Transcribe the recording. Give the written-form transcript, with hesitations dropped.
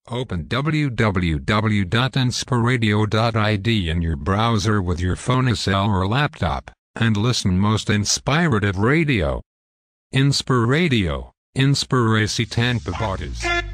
Open www.inspiradio.id in your browser with your phone, cell or laptop, and listen most inspirative radio. Inspiradio, Inspiracy Tampa Bottas.